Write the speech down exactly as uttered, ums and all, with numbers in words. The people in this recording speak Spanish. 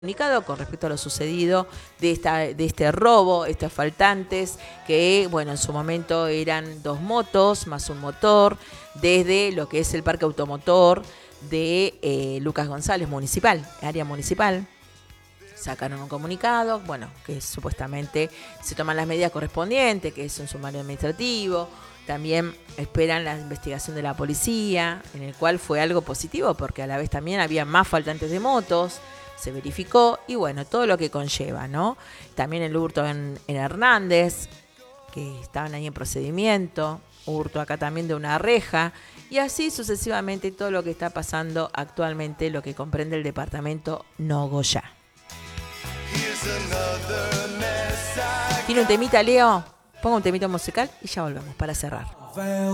Comunicado con respecto a lo sucedido de esta de este robo, estos faltantes que, bueno, en su momento eran dos motos más un motor desde lo que es el parque automotor de eh, Lucas González, municipal, área municipal. Sacaron un comunicado, bueno, que supuestamente se toman las medidas correspondientes, que es un sumario administrativo. También esperan la investigación de la policía, en el cual fue algo positivo, porque a la vez también había más faltantes de motos, se verificó, y bueno, todo lo que conlleva, ¿no? También el hurto en, en Hernández, que estaban ahí en procedimiento, hurto acá también de una reja, y así sucesivamente todo lo que está pasando actualmente, lo que comprende el departamento Nogoyá. ¿Tiene un temita, Leo? Ponga un temita musical y ya volvemos para cerrar.